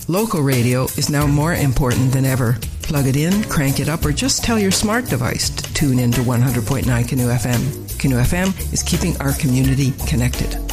Local radio is now more important than ever. Plug it in, crank it up, or just tell your smart device to tune in to 100.9 Canoe FM. Canoe FM is keeping our community connected.